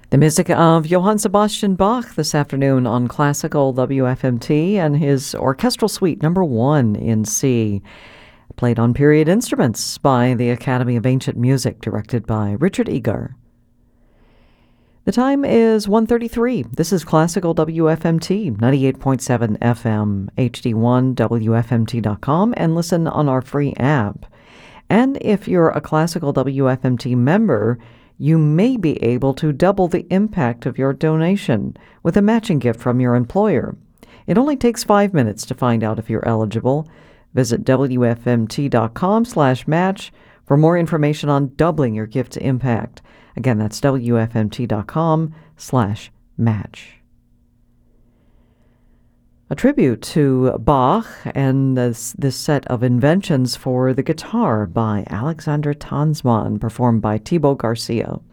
The music of Johann Sebastian Bach this afternoon on Classical WFMT and his Orchestral Suite No. 1 in C, played on period instruments by the Academy of Ancient Music, directed by Richard Egar. The time is 1:33. This is Classical WFMT, 98.7 FM, HD1, WFMT.com, and listen on our free app. And if you're a Classical WFMT member, you may be able to double the impact of your donation with a matching gift from your employer. It only takes 5 minutes to find out if you're eligible. Visit WFMT.com/match for more information on doubling your gift's impact. Again, that's WFMT.com/match. A tribute to Bach and this set of inventions for the guitar by Alexandre Tanzmann, performed by Thibaut Garcia.